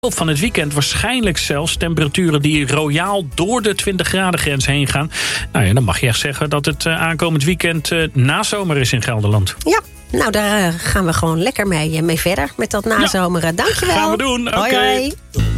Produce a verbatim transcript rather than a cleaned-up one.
Van het weekend waarschijnlijk zelfs temperaturen die royaal door de twintig graden grens heen gaan. Nou ja, dan mag je echt zeggen dat het uh, aankomend weekend uh, nazomer is in Gelderland. Ja, nou daar uh, gaan we gewoon lekker mee, mee verder met dat nazomeren. Ja, dankjewel. gaan we doen. Oké. Okay. Okay.